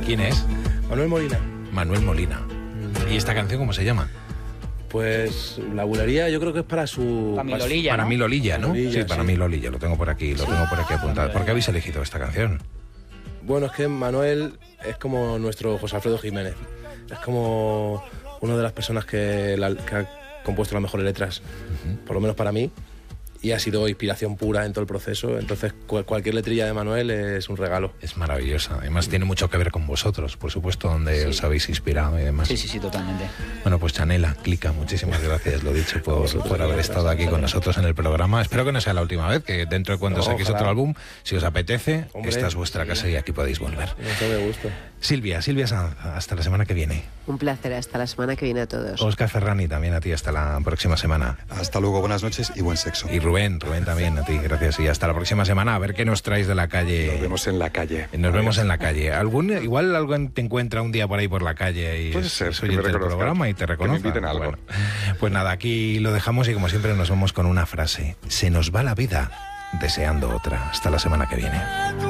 ¿Quién es? Manuel Molina. Manuel Molina. ¿Y esta canción cómo se llama? Pues la bulería yo creo que es para su... Para mi Lolilla, Para ¿no? mí Lolilla, ¿no? Lolilla, Sí, para sí. mí Lolilla, lo tengo por aquí apuntado. ¿Por qué habéis elegido esta canción? Bueno, es que Manuel es como nuestro José Alfredo Jiménez. Es como una de las personas que ha compuesto las mejores letras, por lo menos para mí, y ha sido inspiración pura en todo el proceso. Entonces cualquier letrilla de Manuel es un regalo. Es maravillosa. Además tiene mucho que ver con vosotros, por supuesto, donde os habéis inspirado y demás. Sí, totalmente. Bueno, pues Chanela, Clica, muchísimas gracias, lo dicho, por haber estado aquí con nosotros en el programa. Espero que no sea la última vez, que dentro de cuando saquéis otro álbum, si os apetece, esta es vuestra casa y aquí podéis volver. Mucho me gusta. Silvia Sanz, hasta la semana que viene. Un placer, hasta la semana que viene a todos. Óscar Ferrani, también a ti, hasta la próxima semana. Hasta luego, buenas noches y buen sexo. Y Rubén también a ti, gracias. Y hasta la próxima semana, a ver qué nos traéis de la calle. Nos vemos en la calle. Nos vemos en la calle. Igual alguien te encuentra un día por ahí por la calle y Puede ser, es que oyente me del reconozcan, programa y te reconoce. que me inviten a algo. Bueno, pues nada, aquí lo dejamos y como siempre nos vamos con una frase. Se nos va la vida deseando otra. Hasta la semana que viene.